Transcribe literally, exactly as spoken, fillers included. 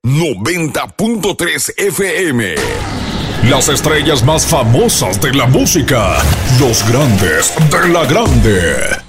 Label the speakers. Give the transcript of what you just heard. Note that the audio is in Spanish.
Speaker 1: noventa punto tres F M.
Speaker 2: Las estrellas más famosas de la música. Los grandes de la grande.